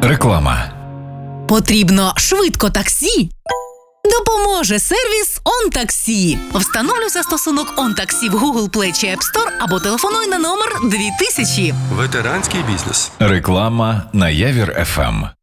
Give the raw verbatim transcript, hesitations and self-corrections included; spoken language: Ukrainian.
Реклама. Потрібно швидко таксі? Допоможе сервіс «ОнТаксі». Встановлюй застосунок «ОнТаксі» в Google Play чи App Store або телефонуй на номер дві тисячі. Ветеранський бізнес. Реклама на Явір еф ем.